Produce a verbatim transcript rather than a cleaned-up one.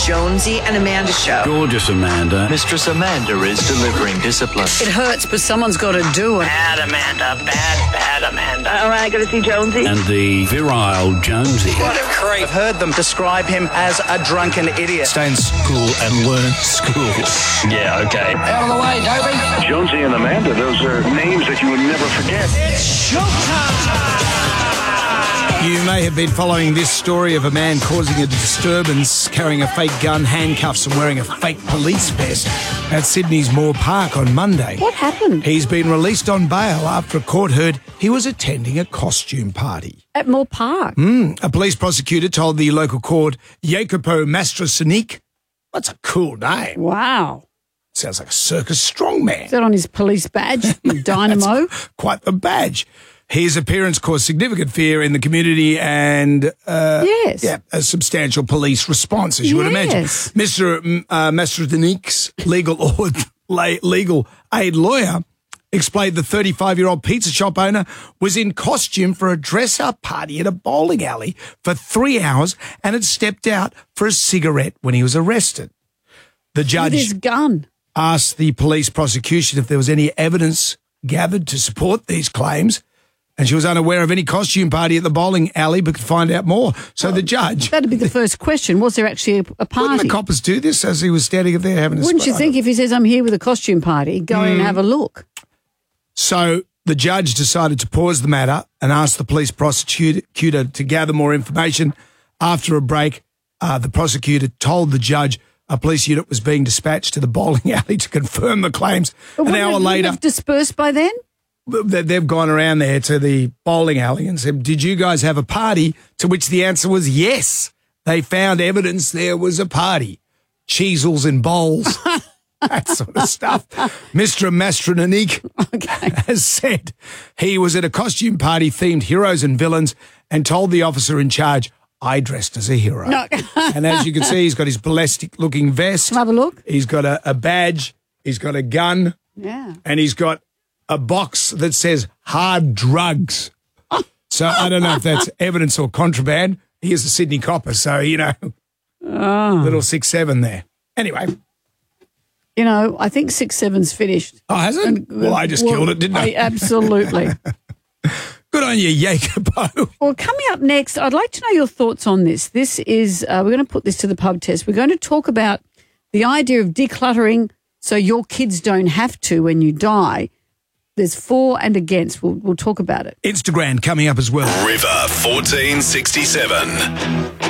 Jonesy and Amanda Show. Gorgeous Amanda. Mistress Amanda is delivering discipline. It hurts, but someone's got to do it. Bad Amanda, bad, bad Amanda. All right, going to see Jonesy. And the virile Jonesy. What a creep. I've heard them describe him as a drunken idiot. Stay in school and learn school. Yeah, okay. Out of the way, Dobie. Jonesy and Amanda, those are names that you would never forget. It's showtime. You may have been following this story of a man causing a disturbance, carrying a fake gun, handcuffs and wearing a fake police vest at Sydney's Moore Park on Monday. What happened? He's been released on bail after a court heard he was attending a costume party. At Moore Park? Mm, a police prosecutor told the local court, Jacopo Mastrosonic, that's a cool name. Wow. Sounds like a circus strongman. Is that on his police badge? Dynamo? That's quite the badge. His appearance caused significant fear in the community and uh, yes. yeah, a substantial police response, as you yes. would imagine. Mister Uh, Mastrodonic's legal or, legal aid lawyer explained the thirty-five-year-old pizza shop owner was in costume for a dress-up party at a bowling alley for three hours and had stepped out for a cigarette when he was arrested. The judge With his gun. asked the police prosecution if there was any evidence gathered to support these claims. And she was unaware of any costume party at the bowling alley, but could find out more. So the judge... That'd be the first question. Was there actually a, a party? Wouldn't the coppers do this as he was standing up there having a Wouldn't you spray? think if he says, I'm here with a costume party, go in and have a look? So the judge decided to pause the matter and ask the police prosecutor to gather more information. After a break, uh, the prosecutor told the judge a police unit was being dispatched to the bowling alley to confirm the claims. But An wouldn't hour it- later... wouldn't it have dispersed by then? They've gone around there to the bowling alley and said, did you guys have a party? To which the answer was yes. They found evidence there was a party. Cheezels and bowls, that sort of stuff. Mister Mastronique Okay. has said he was at a costume party themed heroes and villains and told the officer in charge, I dressed as a hero. No. And as you can see, he's got his ballistic-looking vest. Have a look. He's got a, a badge. He's got a gun. Yeah. And he's got a box that says hard drugs. So I don't know if that's evidence or contraband. He is a Sydney copper, so, you know, Oh. little six seven there. Anyway. You know, I think six seven's finished. Oh, has it? And- Well, I just well, killed it, didn't I? Absolutely. Good on you, Jacopo. Well, coming up next, I'd like to know your thoughts on this. This is, uh, we're going to put this to the pub test. We're going to talk about the idea of decluttering so your kids don't have to when you die. There's for and against. We'll, we'll talk about it. Instagram coming up as well. River fourteen sixty-seven.